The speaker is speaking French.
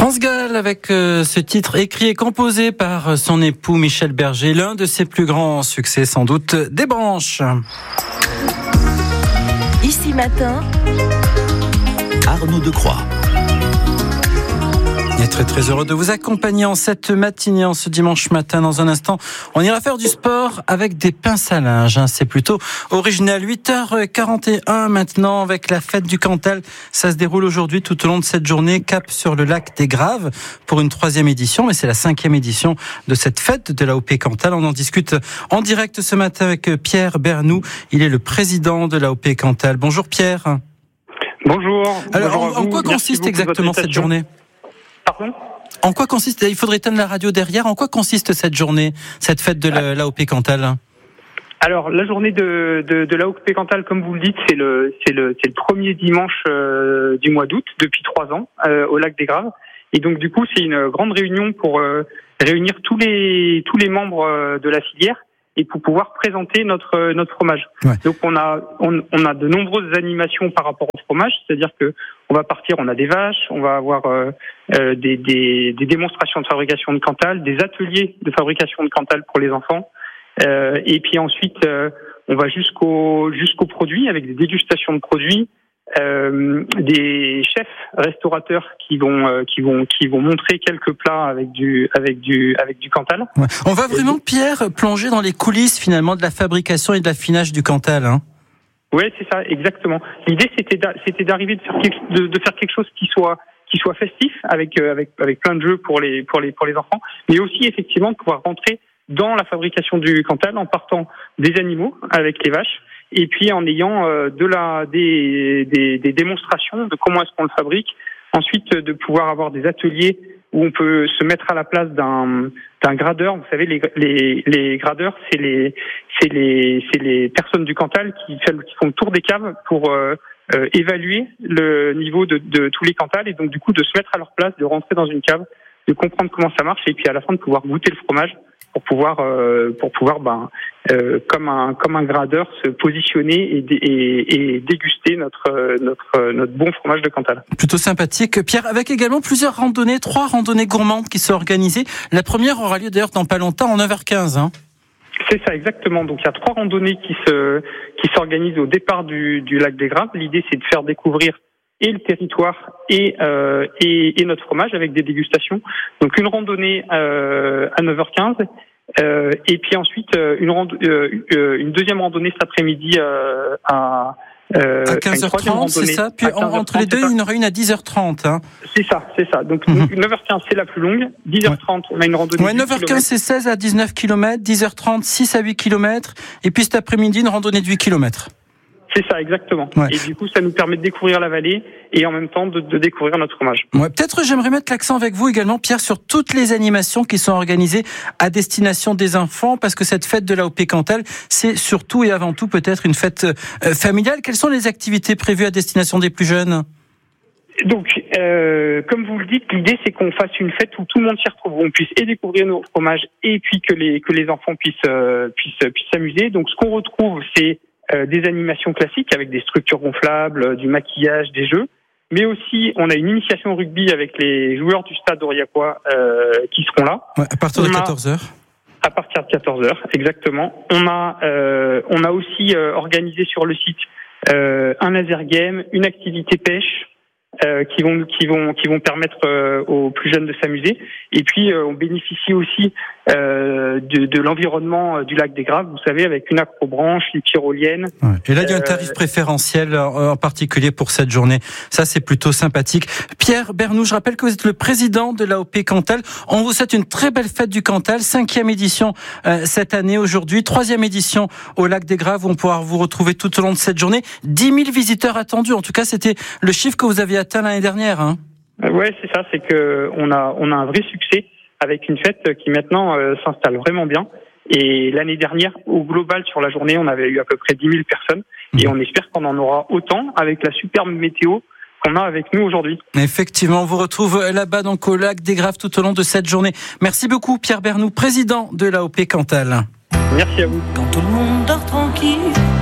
France Gall avec ce titre écrit et composé par son époux Michel Berger, l'un de ses plus grands succès sans doute des branches. Ici Matin, Arnaud Decroix. Il est très heureux de vous accompagner en cette matinée, en ce dimanche matin. Dans un instant, on ira faire du sport avec des pinces à linge. C'est plutôt original. 8h41 maintenant avec la fête du Cantal. Ça se déroule aujourd'hui tout au long de cette journée. Cap sur le lac des Graves pour une 3e édition. Mais c'est la 5e édition de cette fête de l'AOP Cantal. On en discute en direct ce matin avec Pierre Bernoux. Il est le président de l'AOP Cantal. Bonjour Pierre. Bonjour. Alors, en quoi consiste exactement cette journée ? Pardon ? En quoi consiste, il faudrait éteindre la radio derrière, en quoi consiste cette journée, cette fête de l'AOP Cantal ? Alors, la journée de l'AOP Cantal, comme vous le dites, c'est le premier dimanche du mois d'août, depuis 3 ans, au lac des Graves. Et donc, du coup, c'est une grande réunion pour réunir tous les membres de la filière et pour pouvoir présenter notre fromage. Ouais. Donc on a de nombreuses animations par rapport au fromage, c'est-à-dire que on va partir, on a des vaches, on va avoir des démonstrations de fabrication de Cantal, des ateliers de fabrication de Cantal pour les enfants, et puis ensuite on va jusqu'au produit avec des dégustations de produits. Des chefs restaurateurs qui vont montrer quelques plats avec du Cantal. Ouais. On va vraiment, Pierre, plonger dans les coulisses finalement de la fabrication et de l'affinage du Cantal, hein. Oui, c'est ça, exactement. L'idée c'était d'arriver de faire quelque chose qui soit festif avec plein de jeux pour les enfants, mais aussi effectivement de pouvoir rentrer dans la fabrication du Cantal en partant des animaux avec les vaches. Et puis en ayant des démonstrations de comment est-ce qu'on le fabrique. Ensuite, de pouvoir avoir des ateliers où on peut se mettre à la place d'un gradeur. Vous savez, les gradeurs, c'est les personnes du Cantal qui font le tour des caves pour évaluer le niveau de tous les Cantals et donc du coup de se mettre à leur place, de rentrer dans une cave, de comprendre comment ça marche et puis à la fin de pouvoir goûter le fromage. Pour pouvoir comme un gradeur se positionner et déguster notre bon fromage de Cantal. Plutôt sympathique. Pierre, avec également plusieurs randonnées, 3 randonnées gourmandes qui sont organisées. La première aura lieu d'ailleurs dans pas longtemps, en 9h15. Hein. C'est ça, exactement. Donc il y a 3 randonnées qui s'organisent au départ du lac des Graves. L'idée c'est de faire découvrir et le territoire et notre fromage avec des dégustations. Donc une randonnée à 9h15 et puis ensuite une deuxième randonnée cet après-midi à 15h30, c'est ça. Puis entre les deux, il y en aura une à 10h30. Hein. C'est ça. Donc 9h15 c'est la plus longue. 10h30 on a une randonnée. Ouais, 9h15 c'est 16 à 19 km. 10h30 6 à 8 km. Et puis cet après-midi une randonnée de 8 km. C'est ça, exactement. Ouais. Et du coup, ça nous permet de découvrir la vallée et en même temps de découvrir notre fromage. Ouais, peut-être j'aimerais mettre l'accent avec vous également, Pierre, sur toutes les animations qui sont organisées à destination des enfants, parce que cette fête de l'AOP Cantal, c'est surtout et avant tout peut-être une fête familiale. Quelles sont les activités prévues à destination des plus jeunes ? Donc, comme vous le dites, l'idée c'est qu'on fasse une fête où tout le monde s'y retrouve, où on puisse et découvrir nos fromages et puis que les enfants puissent s'amuser. Donc, ce qu'on retrouve, c'est des animations classiques avec des structures gonflables, du maquillage, des jeux, mais aussi on a une initiation au rugby avec les joueurs du stade Aurillacois qui seront là. Ouais, à partir de 14h. À partir de 14h, exactement. On a aussi organisé sur le site un laser game, une activité pêche. Qui vont permettre aux plus jeunes de s'amuser. Et puis on bénéficie aussi de l'environnement du lac des Graves, vous savez, avec une acrobranche, une tyrolienne. Ouais. Et là, il y a un tarif préférentiel en particulier pour cette journée. Ça, c'est plutôt sympathique. Pierre Bernoux, je rappelle que vous êtes le président de l'AOP Cantal. On vous souhaite une très belle fête du Cantal, 5e édition cette année aujourd'hui, 3e édition au lac des Graves où on pourra vous retrouver tout au long de cette journée. 10 000 visiteurs attendus. En tout cas, c'était le chiffre que vous aviez atteint l'année dernière. Hein. Ouais, c'est ça. C'est que on a un vrai succès avec une fête qui maintenant s'installe vraiment bien. Et l'année dernière, au global, sur la journée, on avait eu à peu près 10 000 personnes. Et on espère qu'on en aura autant avec la superbe météo qu'on a avec nous aujourd'hui. Effectivement, on vous retrouve là-bas donc au lac des Graves tout au long de cette journée. Merci beaucoup Pierre Bernoux, président de l'AOP Cantal. Merci à vous. Quand tout le monde dort tranquille